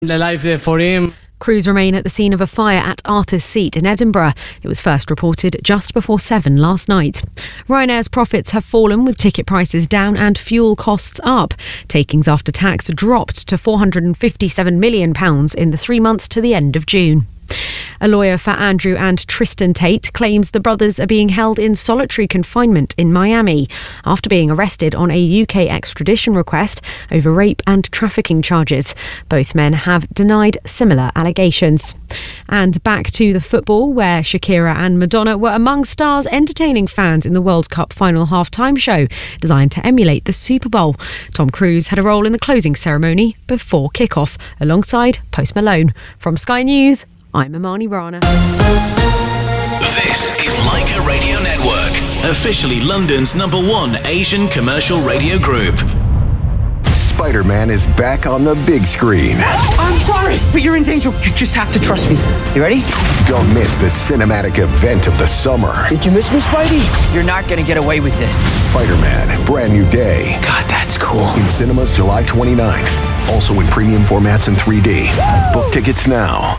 life there for him. Crews remain at the scene of a fire at Arthur's Seat in Edinburgh. It was first reported just before 7 last night. Ryanair's profits have fallen with ticket prices down and fuel costs up. Takings after tax dropped to £457 million in the 3 months to the end of June. A lawyer for Andrew and Tristan Tate claims the brothers are being held in solitary confinement in Miami after being arrested on a UK extradition request over rape and trafficking charges. Both men have denied similar allegations. And back to the football, where Shakira and Madonna were among stars entertaining fans in the World Cup final half-time show designed to emulate the Super Bowl. Tom Cruise had a role in the closing ceremony before kick-off alongside Post Malone. From Sky News, I'm Imani Rana. This is Leica Radio Network, officially London's #1 Asian commercial radio group. Spider-Man is back on the big screen. I'm sorry, but you're in danger. You just have to trust me. You ready? Don't miss the cinematic event of the summer. Did you miss me, Spidey? You're not gonna get away with this. Spider-Man, Brand New Day. God, that's cool. In cinemas July 29th. Also in premium formats in 3D. Book tickets now.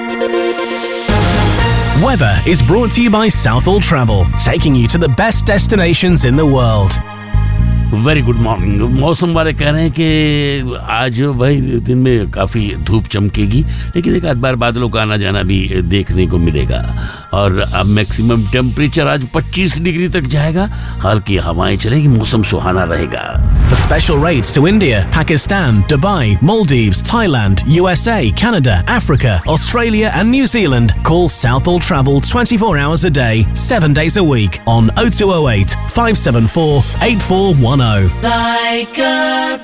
Weather is brought to you by Southall Travel, taking you to the best destinations in the world. Very good morning. मौसम वाले कह रहे हैं कि आज भाई दिन में काफ़ी धूप चमकेगी, लेकिन एक आध बार बादलों का आना जाना भी देखने को मिलेगा। और अब मैक्सिमम टेम्परेचर आज 25 डिग्री तक जाएगा। हल्की हवाएं चलेगी, मौसम सुहाना रहेगा। For special rates to India, Pakistan, Dubai, Maldives, Thailand, USA, Canada, Africa, Australia and New Zealand, call Southall Travel 24 hours a day, 7 days a week on 0208 574 8410. Like a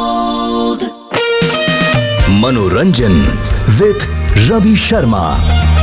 gold. Manoranjan with Ravi Sharma.